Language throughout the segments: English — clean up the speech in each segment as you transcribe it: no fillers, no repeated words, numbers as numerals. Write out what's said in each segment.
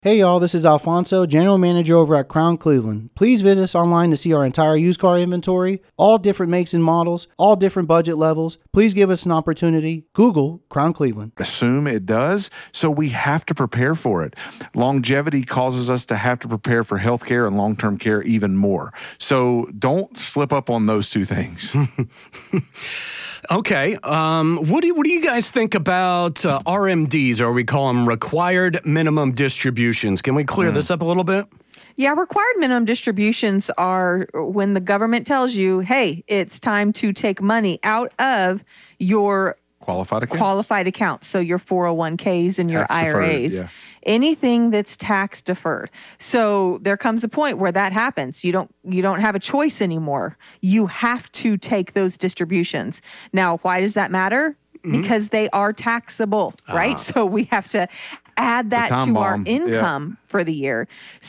Hey y'all, this is Alfonso, General Manager over at Crown Cleveland. Please visit us online to see our entire used car inventory, all different makes and models, all different budget levels. Please give us an opportunity. Google Crown Cleveland. Assume it does, so we have to prepare for it. Longevity causes us to have to prepare for healthcare and long-term care even more. So don't slip up on those two things. Okay. What do you guys think about RMDs, or we call them required minimum distributions? Can we clear this up a little bit? Yeah, required minimum distributions are when the government tells you, hey, it's time to take money out of your qualified accounts. So your 401ks and your IRAs, anything that's tax deferred. So there comes a point where that happens. You don't have a choice anymore. You have to take those distributions. Now, why does that matter? Because they are taxable, right? So we have to add that to our income for the year.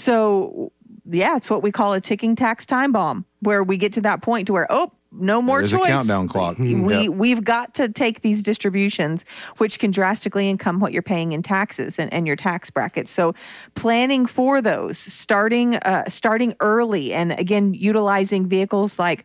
So yeah, it's what we call a ticking tax time bomb, where we get to that point to where, no more choice. There's a countdown clock. We've got to take these distributions, which can drastically income what you're paying in taxes and your tax bracket. So planning for those, starting early, and again, utilizing vehicles like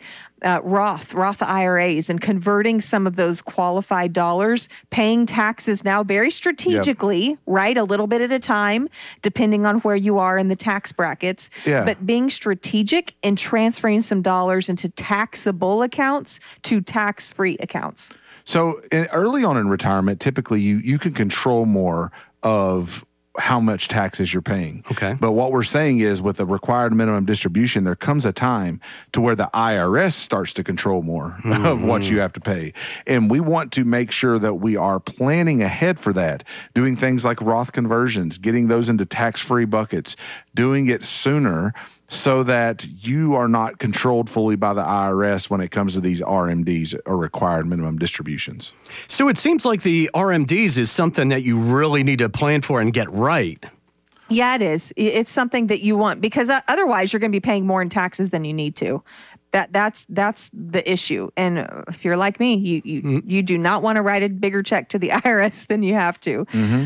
Roth IRAs and converting some of those qualified dollars, paying taxes now very strategically, right? A little bit at a time, depending on where you are in the tax brackets. But being strategic and transferring some dollars into taxable accounts to tax-free accounts. So early on in retirement, typically you can control more of how much taxes you're paying. Okay. But what we're saying is, with a required minimum distribution, there comes a time to where the IRS starts to control more of what you have to pay. And we want to make sure that we are planning ahead for that, doing things like Roth conversions, getting those into tax-free buckets, doing it sooner, so that you are not controlled fully by the IRS when it comes to these RMDs, or required minimum distributions. So it seems like the RMDs is something that you really need to plan for and get right. Yeah, it is. It's something that you want, because otherwise you're going to be paying more in taxes than you need to. That's the issue. And if you're like me, you do not want to write a bigger check to the IRS than you have to.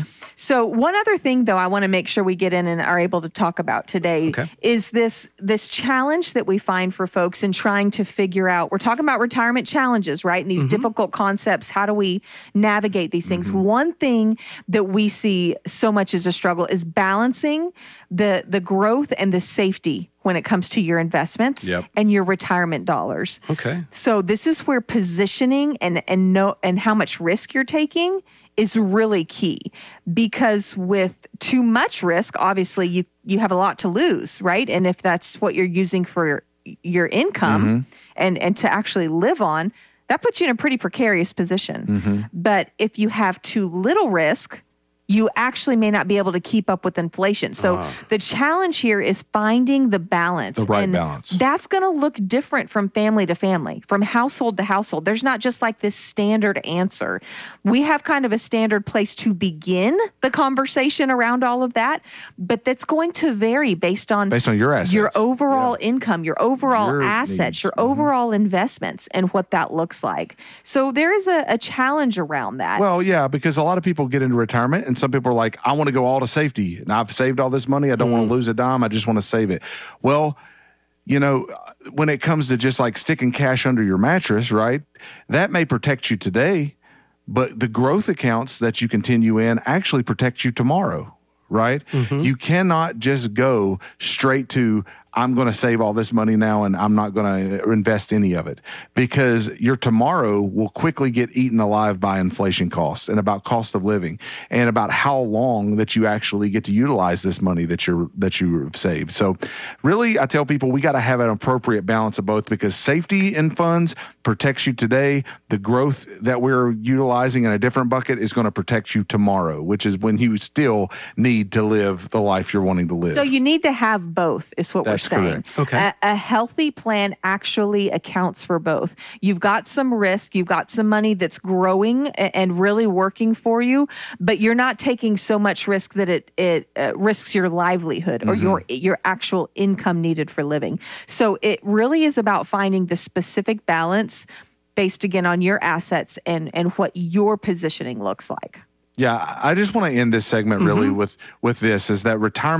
So one other thing, though, I want to make sure we get in and are able to talk about today is this challenge that we find for folks in trying to figure out. We're talking about retirement challenges, right? And these difficult concepts. How do we navigate these things? One thing that we see so much as a struggle is balancing the growth and the safety when it comes to your investments and your retirement dollars. Okay. So this is where positioning and how much risk you're taking is really key, because with too much risk, obviously you have a lot to lose, right? And if that's what you're using for your income and to actually live on, that puts you in a pretty precarious position. But if you have too little risk, you actually may not be able to keep up with inflation. So the challenge here is finding the balance. The right balance. That's going to look different from family to family, from household to household. There's not just like this standard answer. We have kind of a standard place to begin the conversation around all of that, but that's going to vary based on your assets, your overall income, your overall assets, needs. your overall investments, and what that looks like. So there is a challenge around that. Well, yeah, because a lot of people get into retirement, and some people are like, I want to go all to safety, and I've saved all this money. I don't want to lose a dime. I just want to save it. Well, you know, when it comes to just like sticking cash under your mattress, right, that may protect you today, but the growth accounts that you continue in actually protect you tomorrow, right? You cannot just go straight to, I'm going to save all this money now and I'm not going to invest any of it, because your tomorrow will quickly get eaten alive by inflation costs and about cost of living and about how long that you actually get to utilize this money that you've saved. So really, I tell people we got to have an appropriate balance of both, because safety in funds protects you today. The growth that we're utilizing in a different bucket is going to protect you tomorrow, which is when you still need to live the life you're wanting to live. So you need to have both, is what we're saying. Correct. Okay. A healthy plan actually accounts for both. You've got some risk, you've got some money that's growing and really working for you, but you're not taking so much risk that it risks your livelihood or your actual income needed for living. So it really is about finding the specific balance based, again, on your assets and what your positioning looks like. Yeah, I just want to end this segment really with this, is that retirement